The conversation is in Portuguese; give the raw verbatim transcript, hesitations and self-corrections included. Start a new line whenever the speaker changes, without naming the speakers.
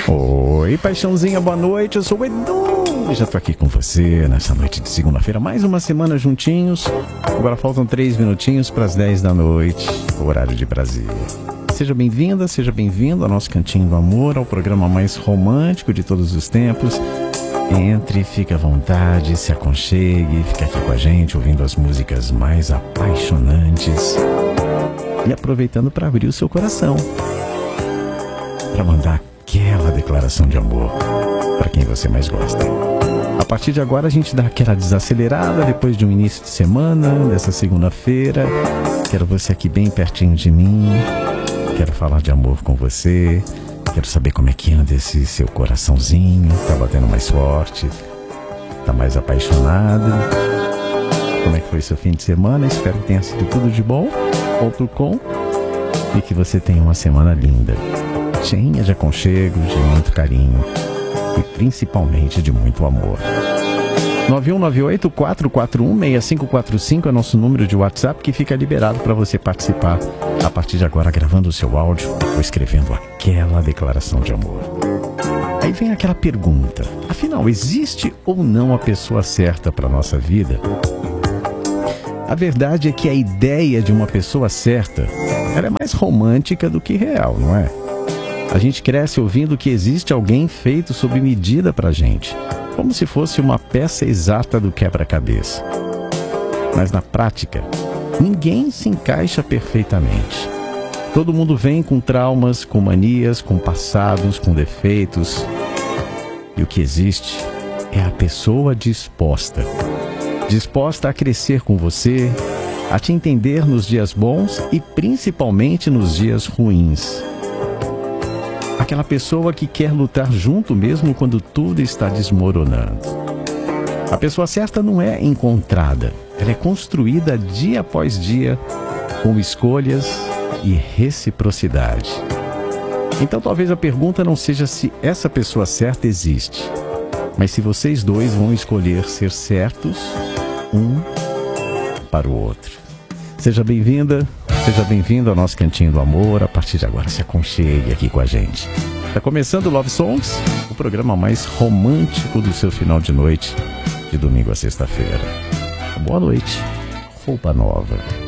Oi, paixãozinha, boa noite, eu sou o Edu e já tô aqui com você nessa noite de segunda-feira, mais uma semana juntinhos. Agora faltam três minutinhos para as dez da noite, horário de Brasília. Seja bem-vinda, seja bem-vindo ao nosso Cantinho do Amor, ao programa mais romântico de todos os tempos. Entre, fique à vontade, se aconchegue, fique aqui com a gente, ouvindo as músicas mais apaixonantes e aproveitando para abrir o seu coração, para mandar aquela declaração de amor para quem você mais gosta. A partir de agora a gente dá aquela desacelerada depois de um início de semana, dessa segunda-feira. Quero você aqui bem pertinho de mim, quero falar de amor com você, quero saber como é que anda esse seu coraçãozinho, tá batendo mais forte, tá mais apaixonado. Como é que foi seu fim de semana? Espero que tenha sido tudo de bom, outro com, e que você tenha uma semana linda, cheia de aconchego, de muito carinho e principalmente de muito amor. nove um nove oito, quatro quatro um, seis cinco quatro cinco é nosso número de WhatsApp que fica liberado para você participar a partir de agora, gravando o seu áudio ou escrevendo aquela declaração de amor. Aí vem aquela pergunta: afinal, existe ou não a pessoa certa para a nossa vida? A verdade é que a ideia de uma pessoa certa, ela é mais romântica do que real, não é? A gente cresce ouvindo que existe alguém feito sob medida pra gente, como se fosse uma peça exata do quebra-cabeça. Mas na prática, ninguém se encaixa perfeitamente. Todo mundo vem com traumas, com manias, com passados, com defeitos. E o que existe é a pessoa disposta. Disposta a crescer com você, a te entender nos dias bons e principalmente nos dias ruins. Aquela pessoa que quer lutar junto mesmo quando tudo está desmoronando. A pessoa certa não é encontrada, ela é construída dia após dia com escolhas e reciprocidade. Então talvez a pergunta não seja se essa pessoa certa existe, mas se vocês dois vão escolher ser certos um para o outro. Seja bem-vinda, seja bem-vindo ao nosso Cantinho do Amor. A partir de agora se aconchegue aqui com a gente. Está começando o Love Songs, o programa mais romântico do seu final de noite, de domingo a sexta-feira. Boa noite, roupa nova.